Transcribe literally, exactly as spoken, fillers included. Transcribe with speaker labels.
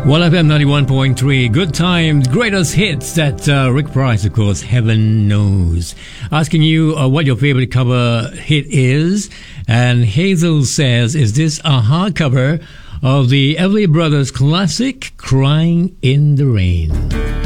Speaker 1: one F M ninety-one point three, good times, greatest hits. That uh, Rick Price, of course, Heaven Knows. Asking you uh, what your favorite cover hit is. And Hazel says, is this a hard cover of the Everly Brothers classic, Crying in the Rain?